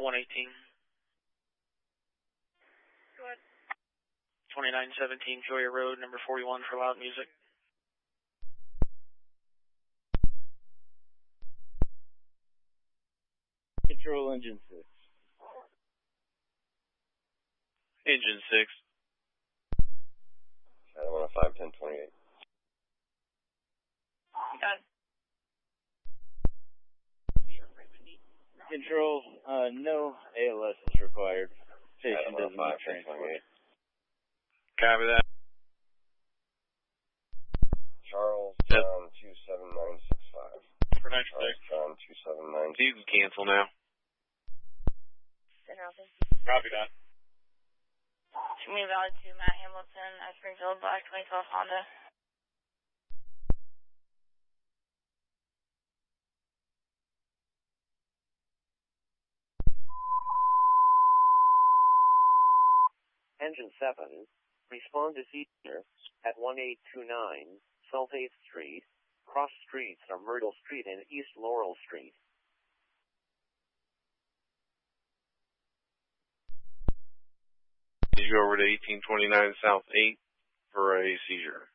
118. Go ahead. 2917 Joya Road, number 41 for loud music. Control engine 6. Engine 6. Channel 105, 1028. Got it. Control, no ALS is required. Station doesn't need transport. Copy that. Charles John 27965. For 96. Charles John 27965. You can cancel now. Center office. Copy that. Community Valley to Matt Hamilton at Springfield, Black 2012 Honda. Engine 7, respond to seizure at 1829 South 8th Street, cross streets are Myrtle Street and East Laurel Street. You go over to 1829 South 8 for a seizure.